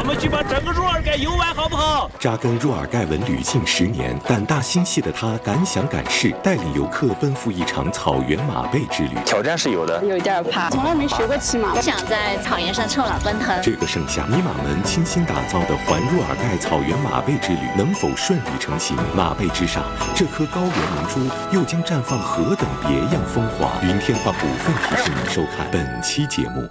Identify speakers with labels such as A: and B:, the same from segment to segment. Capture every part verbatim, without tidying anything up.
A: 们去把整个若尔盖游完，好不好？
B: 扎根若尔盖文旅近十年，胆大心细的他敢想敢试，带领游客奔赴一场草原马背之旅。
C: 挑战是有的，
D: 有点怕，从来没学过骑马，
E: 我想在草原上策马奔腾。
B: 这个盛夏，尼玛们倾心打造的环若尔盖草原马背之旅能否顺利成行？马背之上，这颗高原明珠又将绽放何等别样风华？云天化股份提示您收看本期节目。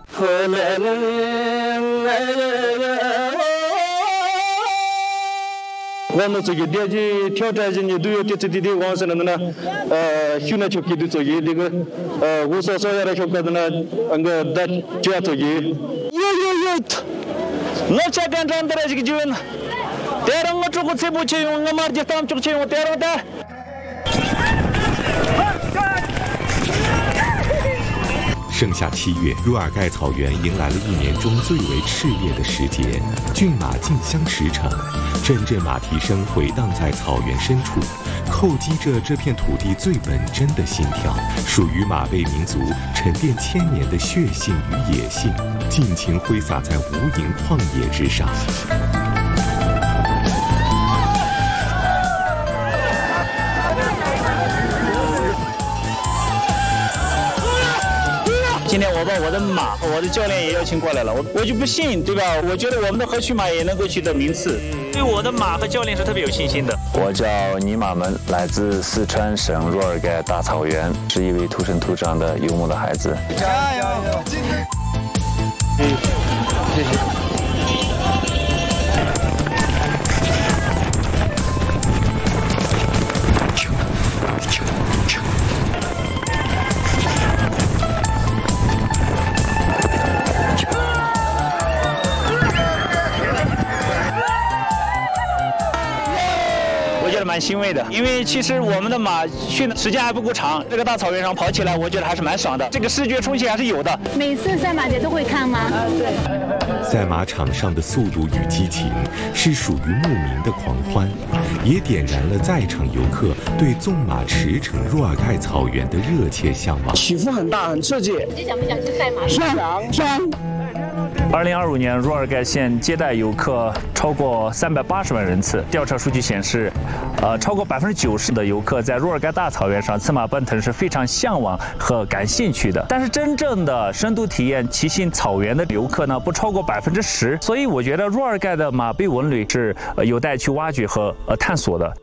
F: 我这个电机挑战性的都有这这这往上的呢，呃，训练出去的作业这个呃，我所说要的说的呢，那个的就要作业。有有有，我这干这的这个就呢，但是我这个车不去用，我马上上就去用，但是的。
B: 盛夏七月，若尔盖草原迎来了一年中最为炽烈的时节，骏马竞相驰骋，阵阵马蹄声回荡在草原深处，叩击着这片土地最本真的心跳，属于马背民族沉淀千年的血性与野性，尽情挥洒在无垠旷野之上。
F: 今天我把我的马，我的教练也邀请过来了，我我就不信，对吧？我觉得我们的河曲马也能够取得名次，
A: 对我的马和教练是特别有信心的。
C: 我叫尼玛门，来自四川省若尔盖大草原，是一位土生土长的游牧的孩子。
F: 加油！嗯，谢谢。蛮欣慰的，因为其实我们的马训的时间还不够长，这个大草原上跑起来，我觉得还是蛮爽的，这个视觉冲击还是有的。
E: 每次赛马节都会看吗？啊，对。
B: 赛马场上的速度与激情是属于牧民的狂欢，也点燃了在场游客对纵马驰骋若尔盖草原的热切向往。
F: 起伏很大，很刺激。
E: 你想不想去赛马？
F: 想想。
G: 二零二五年，若尔盖县接待游客超过三百八十万人次。调查数据显示，呃，超过百分之九十的游客在若尔盖大草原上策马奔腾是非常向往和感兴趣的。但是，真正的深度体验骑行草原的游客呢，不超过百分之十。所以，我觉得若尔盖的马背文旅是呃有待去挖掘和呃探索的。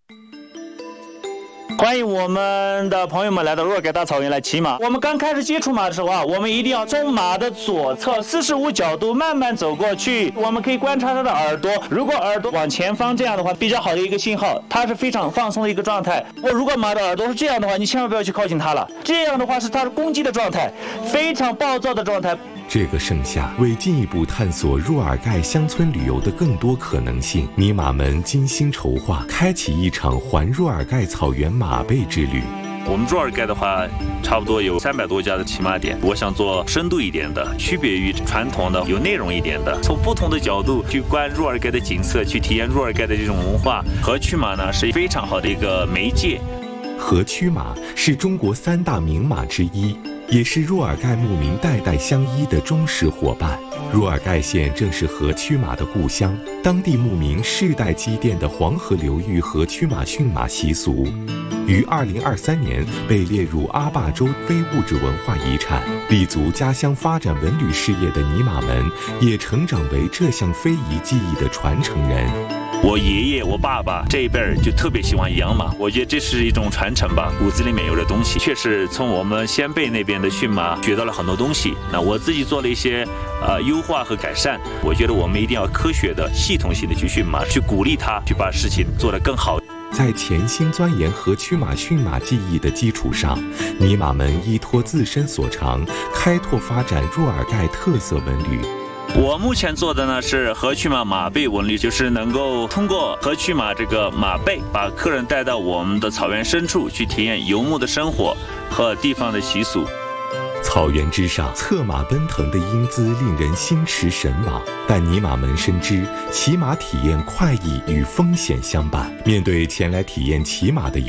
F: 欢迎我们的朋友们来到若尔盖大草原来骑马。我们刚开始接触马的时候啊，我们一定要从马的左侧四十五角度慢慢走过去。我们可以观察它的耳朵，如果耳朵往前方这样的话，比较好的一个信号，它是非常放松的一个状态。我如果马的耳朵是这样的话，你千万不要去靠近它了，这样的话是它的攻击的状态，非常暴躁的状态。
B: 这个盛夏，为进一步探索若尔盖乡村旅游的更多可能性，尼玛们精心筹划，开启一场环若尔盖草原马背之旅。
A: 我们若尔盖的话，差不多有三百多家的骑马点。我想做深度一点的，区别于传统的，有内容一点的，从不同的角度去观若尔盖的景色，去体验若尔盖的这种文化。河曲马呢，是非常好的一个媒介。
B: 河曲马是中国三大名马之一，也是若尔盖牧民代代相依的忠实伙伴。若尔盖县正是河曲马的故乡，当地牧民世代积淀的黄河流域河曲马驯马习俗，于二零二三年被列入阿坝州非物质文化遗产。立足家乡发展文旅事业的尼玛们，也成长为这项非遗技艺的传承人。
A: 我爷爷、我爸爸这一辈儿就特别喜欢养马，我觉得这是一种传承吧，骨子里面有的东西，确实从我们先辈那边的驯马学到了很多东西。那我自己做了一些呃优化和改善，我觉得我们一定要科学的、系统性的去驯马，去鼓励他，去把事情做得更好。
B: 在潜心钻研河曲马驯马技艺的基础上，尼玛们依托自身所长，开拓发展若尔盖特色文旅。
A: 我目前做的呢是河曲马马背文旅，就是能够通过河曲马这个马背，把客人带到我们的草原深处去体验游牧的生活和地方的习俗。
B: 草原之上，策马奔腾的英姿令人心驰神往，但尼玛们深知骑马体验快意与风险相伴。面对前来体验骑马的游